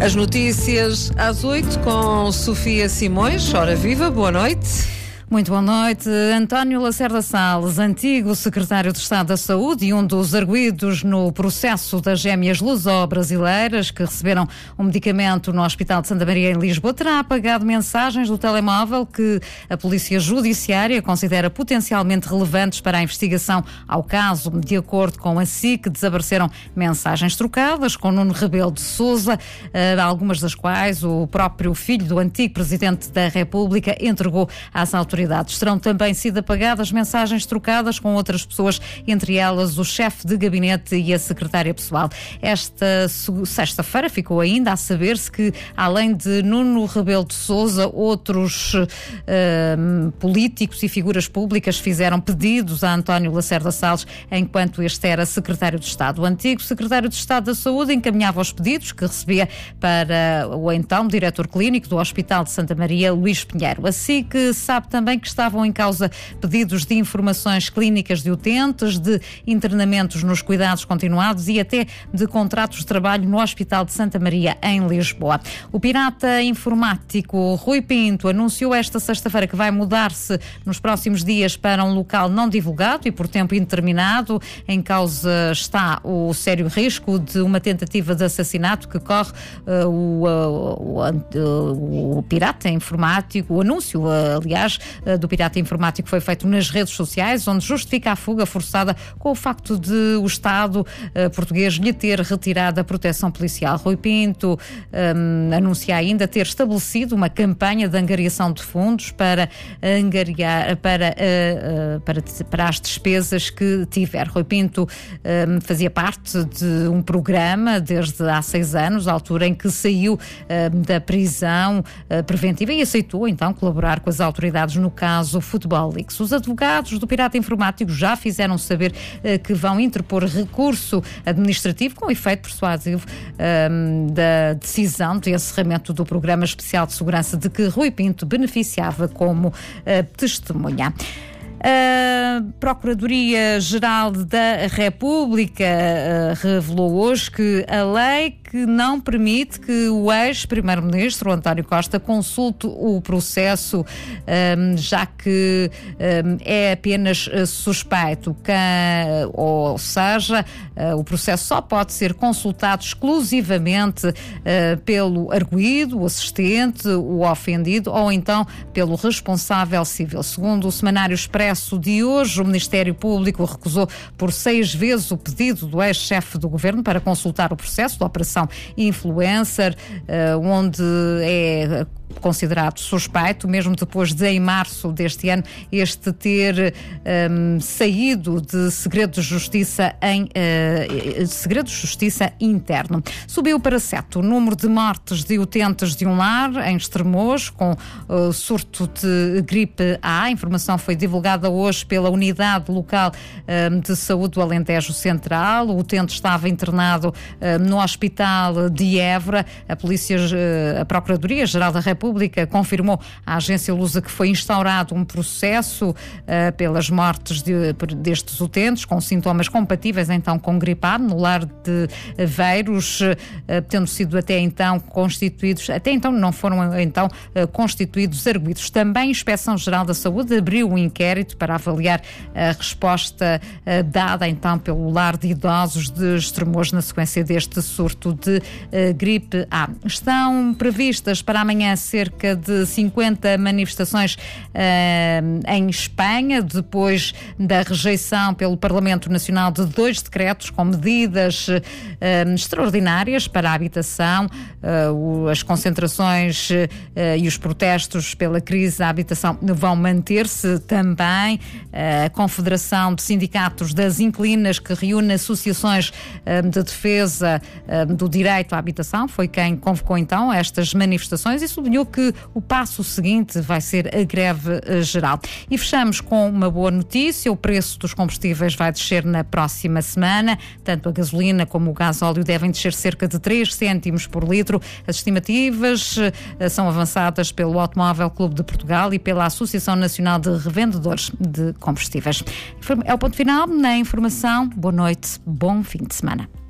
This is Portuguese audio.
As notícias às 8 com Sofia Simões. Ora viva, boa noite. Muito boa noite. António Lacerda Salles, antigo secretário de Estado da Saúde e um dos arguidos no processo das gêmeas luso-brasileiras que receberam um medicamento no Hospital de Santa Maria em Lisboa, terá apagado mensagens do telemóvel que a Polícia Judiciária considera potencialmente relevantes para a investigação ao caso. De acordo com a SIC, desapareceram mensagens trocadas com Nuno Rebelo de Sousa, algumas das quais o próprio filho do antigo Presidente da República entregou às autoridades. Terão também sido apagadas mensagens trocadas com outras pessoas, entre elas o chefe de gabinete e a secretária pessoal. Esta sexta-feira ficou ainda a saber-se que, além de Nuno Rebelo de Sousa, outros políticos e figuras públicas fizeram pedidos a António Lacerda Salles enquanto este era secretário de Estado. O antigo secretário de Estado da Saúde encaminhava os pedidos que recebia para o então diretor clínico do Hospital de Santa Maria, Luís Pinheiro. Assim que sabe também que estavam em causa pedidos de informações clínicas de utentes, de internamentos nos cuidados continuados e até de contratos de trabalho no Hospital de Santa Maria, em Lisboa. O pirata informático Rui Pinto anunciou esta sexta-feira que vai mudar-se nos próximos dias para um local não divulgado e por tempo indeterminado. Em causa está o sério risco de uma tentativa de assassinato que corre o pirata informático. O anúncio, aliás, do pirata informático foi feito nas redes sociais, onde justifica a fuga forçada com o facto de o Estado português lhe ter retirado a proteção policial. Rui Pinto anuncia ainda ter estabelecido uma campanha de angariação de fundos para angariar para as despesas que tiver. Rui Pinto fazia parte de um programa desde há 6 anos, à altura em que saiu da prisão preventiva e aceitou então colaborar com as autoridades no caso Futebol Leaks. Os advogados do pirata informático já fizeram saber que vão interpor recurso administrativo com efeito persuasivo da decisão de encerramento do Programa Especial de Segurança de que Rui Pinto beneficiava como testemunha. A Procuradoria-Geral da República revelou hoje que a lei que não permite que o ex-primeiro-ministro António Costa consulte o processo, já que é apenas suspeito, ou seja, o processo só pode ser consultado exclusivamente pelo arguido, o assistente, o ofendido ou então pelo responsável civil. Segundo o Semanário Expresso de hoje, o Ministério Público recusou por 6 vezes o pedido do ex-chefe do governo para consultar o processo da Operação Influencer, onde é considerado suspeito, mesmo depois de, em março deste ano, este ter saído de segredo de justiça segredo de justiça interno. Subiu para 7 o número de mortes de utentes de um lar em Estremoz com surto de gripe A. A informação foi divulgada hoje pela Unidade Local de Saúde do Alentejo Central. O utente estava internado no Hospital de Évora. A Procuradoria-Geral da República confirmou à agência Lusa que foi instaurado um processo pelas mortes destes utentes com sintomas compatíveis então com gripe A no lar de Aveiros, tendo sido até então não foram constituídos arguidos. Também a Inspeção-Geral da Saúde abriu um inquérito para avaliar a resposta dada então pelo lar de idosos de Estremoz na sequência deste surto de gripe A. Estão previstas para amanhã cerca de 50 manifestações em Espanha, depois da rejeição pelo Parlamento Nacional de 2 decretos com medidas extraordinárias para a habitação. As concentrações e os protestos pela crise da habitação vão manter-se também. A Confederação de Sindicatos das Inquilinas, que reúne associações de defesa do direito à habitação, foi quem convocou então estas manifestações e sublinhou que o passo seguinte vai ser a greve geral. E fechamos com uma boa notícia: o preço dos combustíveis vai descer na próxima semana. Tanto a gasolina como o gasóleo devem descer cerca de 3 cêntimos por litro. As estimativas são avançadas pelo Automóvel Clube de Portugal e pela Associação Nacional de Revendedores de Combustíveis. É o ponto final na informação. Boa noite, bom fim de semana.